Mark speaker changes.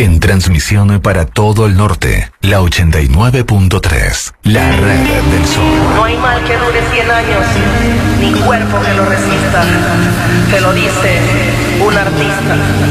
Speaker 1: En transmisión para todo el norte, la 89.3, la red del sol.
Speaker 2: No hay mal que dure 100 años, ni cuerpo que lo resista. Te lo dice un artista.